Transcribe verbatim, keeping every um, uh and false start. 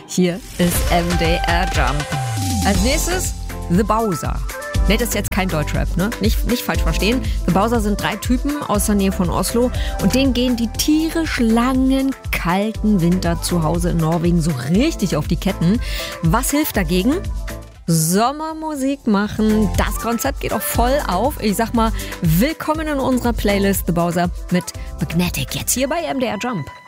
Hier ist M D R Jump. Als nächstes The Bowser. Ne, das ist jetzt kein Deutschrap, ne? Nicht, nicht falsch verstehen. The Bowser sind drei Typen aus der Nähe von Oslo und denen gehen die tierisch langen, kalten Winter zu Hause in Norwegen so richtig auf die Ketten. Was hilft dagegen? Sommermusik machen. Das Konzept geht auch voll auf. Ich sag mal, willkommen in unserer Playlist The Bowser mit Magnetic. Jetzt hier bei M D R Jump.